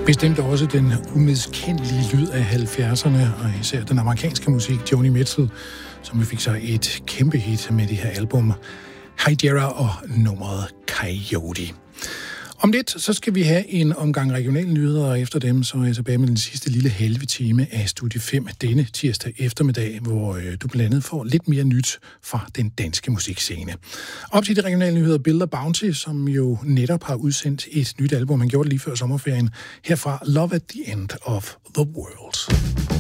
Bestemt også den umiskendelige lyd af 70'erne, og især den amerikanske musik, Joni Mitchell, som fik sig et kæmpe hit med det her album, Hydera og nummeret Coyote. Om lidt, så skal vi have en omgang regionale nyheder, og efter dem, så er jeg tilbage med den sidste lille halve time af Studie 5 denne tirsdag eftermiddag, hvor du blandt andet får lidt mere nyt fra den danske musikscene. Op til de regionale nyheder, Builder Bounty, som jo netop har udsendt et nyt album, han gjorde det lige før sommerferien, herfra Love at the End of the World.